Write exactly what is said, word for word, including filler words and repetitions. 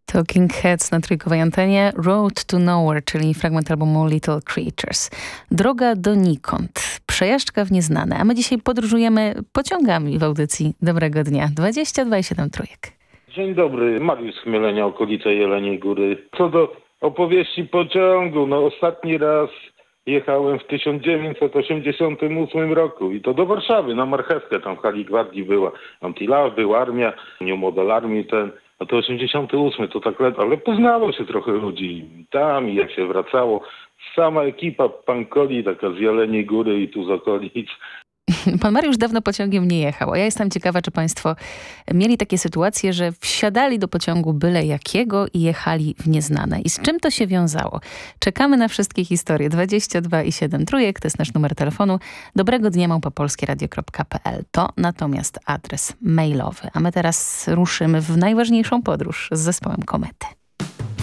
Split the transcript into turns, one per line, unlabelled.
Talking Heads na trójkowej antenie, Road to Nowhere, czyli fragment albumu Little Creatures. Droga donikąd, przejażdżka w nieznane, a my dzisiaj podróżujemy pociągami w audycji Dobrego Dnia. dwadzieścia dwa i siedem trójek.
Dzień dobry, Mariusz z Chmielenia, okolice Jeleniej Góry. Co do opowieści pociągu, no ostatni raz jechałem w tysiąc dziewięćset osiemdziesiątym ósmym roku i to do Warszawy, na Marchewkę, tam w hali gwardii była Antilaw, była armia, New Model Army ten, no to osiemdziesiąty ósmy to tak ledwo, ale poznało się trochę ludzi tam i jak się wracało, sama ekipa pankoli, taka z Jeleniej Góry i tu z okolic.
Pan Mariusz dawno pociągiem nie jechał, a ja jestem ciekawa, czy państwo mieli takie sytuacje, że wsiadali do pociągu byle jakiego i jechali w nieznane. I z czym to się wiązało? Czekamy na wszystkie historie. dwadzieścia dwa i siedem trójek, to jest nasz numer telefonu. Dobrego dnia małpa polskieradio kropka p l. To natomiast adres mailowy. A my teraz ruszymy w najważniejszą podróż z zespołem Komety.